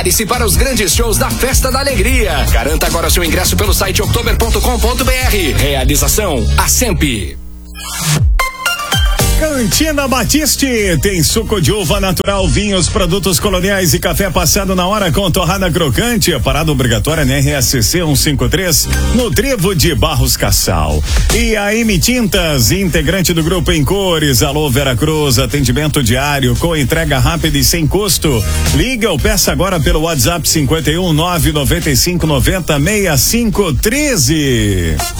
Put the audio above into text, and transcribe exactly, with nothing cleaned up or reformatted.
Prepare-se para os grandes shows da Festa da Alegria. Garanta agora seu ingresso pelo site october ponto com ponto br. Realização A S E M P. Cantina Batiste tem suco de uva natural, vinhos, produtos coloniais e café passado na hora com torrada crocante. A parada obrigatória na R S C cento e cinquenta e três, no Trevo de Barros Cassal. E a M Tintas, integrante do grupo Em Cores. Alô Veracruz, atendimento diário com entrega rápida e sem custo. Liga ou peça agora pelo WhatsApp cinquenta e um, nove noventa e cinco, noventa, sessenta e cinco, treze.